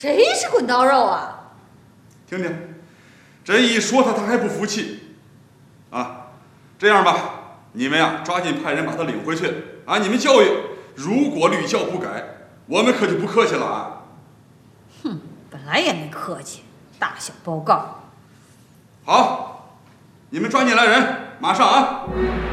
真是滚刀肉啊！ 听听，这一说他还不服气，啊，这样吧，你们呀抓紧派人把他领回去啊！你们教育，如果律教不改，我们可就不客气了啊！ 哼，本来也没客气，大小报告。 好，你们抓紧来人，马上啊！